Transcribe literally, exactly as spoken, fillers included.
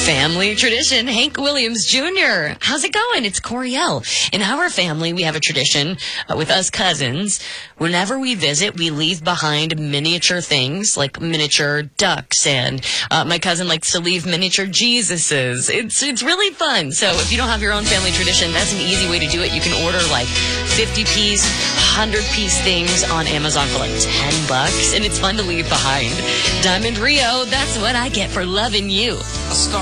Family tradition, Hank Williams Junior How's it going? It's Coriel. In our family, we have a tradition uh, with us cousins. Whenever we visit, we leave behind miniature things like miniature ducks, and uh, my cousin likes to leave miniature Jesuses. It's it's really fun. So if you don't have your own family tradition, that's an easy way to do it. You can order like fifty-piece, one hundred piece things on Amazon for like ten bucks, and it's fun to leave behind. Diamond Rio, that's what I get for loving you.